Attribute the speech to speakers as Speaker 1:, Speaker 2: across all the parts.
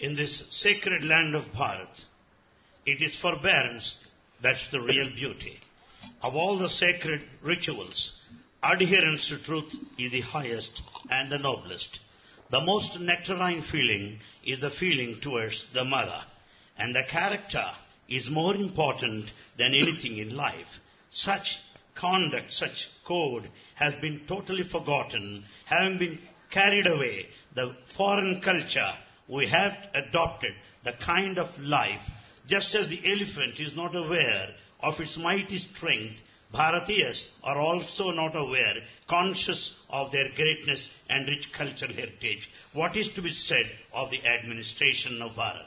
Speaker 1: In this sacred land of Bharat, it is forbearance that's the real beauty. Of all the sacred rituals, adherence to truth is the highest and the noblest. The most nectarine feeling is the feeling towards the mother. And the character is more important than anything in life. Such conduct, such code has been totally forgotten, having been carried away. The foreign culture, we have adopted the kind of life. Just as the elephant is not aware of its mighty strength, Bharatiyas are also not aware, conscious of their greatness and rich cultural heritage. What is to be said of the administration of Bharat?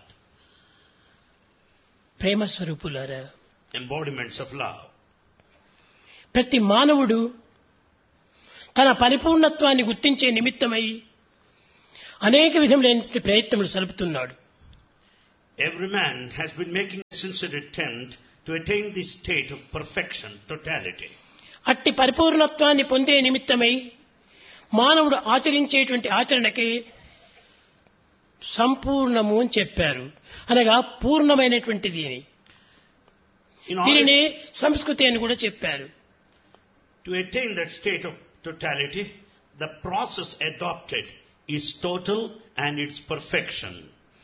Speaker 2: ప్రేమ స్వరూపులారా,
Speaker 1: Embodiments of love.
Speaker 2: ప్రతి మానవుడు తన పరిపూర్ణత్వాన్ని గుర్తించే నిమిత్తమై అనేక విధములైన ప్రయత్నములు సలుపుతున్నాడు.
Speaker 1: Every man has been making a sincere attempt to attain this state of perfection, totality.
Speaker 2: అట్టి పరిపూర్ణత్వాన్ని పొందే నిమిత్తమై మానవుడు ఆచరించేటువంటి ఆచరణకే సంపూర్ణము అని చెప్పారు, అనగా పూర్ణమైనటువంటిది అని. దీనినే సంస్కృతి అని కూడా చెప్పారు.
Speaker 1: To attain that state of totality, the process adopted is total and its perfection.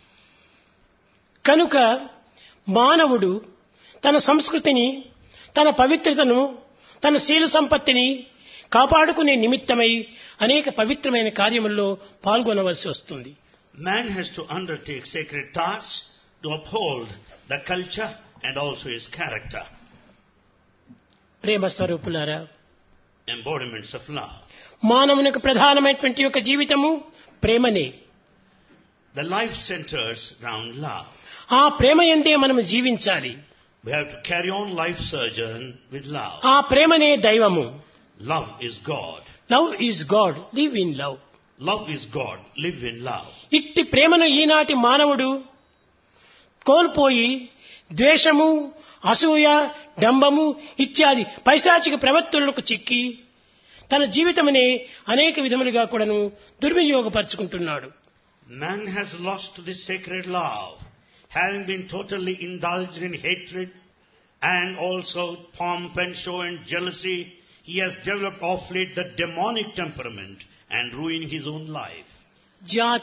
Speaker 2: కనుక మానవుడు తన సంస్కృతిని, తన పవిత్రతను, తన శీల సంపత్తిని కాపాడుకునే నిమిత్తమై అనేక పవిత్రమైన కార్యముల్లో పాల్గొనవలసి వస్తుంది.
Speaker 1: Man has to undertake sacred tasks to uphold the culture and also his character.
Speaker 2: ప్రేమ స్వరూపులారా,
Speaker 1: Embodiments of love.
Speaker 2: మానవునికి ప్రధానమైనటువంటి యొక్క జీవితము ప్రేమనే.
Speaker 1: The life centers around love.
Speaker 2: ఆ ప్రేమ యందే మనము జీవించాలి.
Speaker 1: We have to carry on life sojourn with love.
Speaker 2: ఆ ప్రేమనే దైవము.
Speaker 1: Love is God.
Speaker 2: Love is God, live in love.
Speaker 1: Love is God. Live in love.
Speaker 2: ఇట్టి ప్రేమను ఈనాటి మానవుడు కోల్పోయి ద్వేషము, అసూయ, డంబము ఇత్యాది పైశాచిక ప్రవర్తనలకు చిక్కి తన జీవితమునే అనేక విధములుగా కూడాను దుర్వినియోగపరుచుకుంటున్నాడు.
Speaker 1: Man has lost this sacred love, having been totally indulged in hatred and also pomp and show and jealousy. He has developed of late the demonic temperament and ruined his own life.